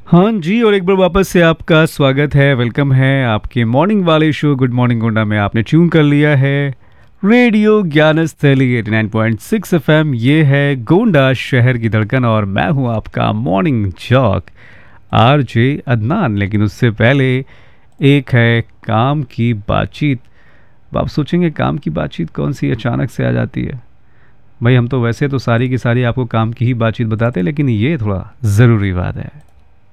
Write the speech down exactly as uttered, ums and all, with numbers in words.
हाँ जी, और एक बार वापस से आपका स्वागत है, वेलकम है आपके मॉर्निंग वाले शो गुड मॉर्निंग गोंडा में। आपने ट्यून कर लिया है radio Gyansthali eighty nine point six FM. ये है गोंडा शहर की धड़कन और मैं हूँ आपका मॉर्निंग जॉक आरजे अदनान। लेकिन उससे पहले एक है काम की बातचीत। अब आप सोचेंगे काम की बातचीत कौन सी अचानक से आ जाती है। भाई हम तो वैसे तो सारी की सारी आपको काम की ही बातचीत बताते हैं, लेकिन ये थोड़ा ज़रूरी बात है।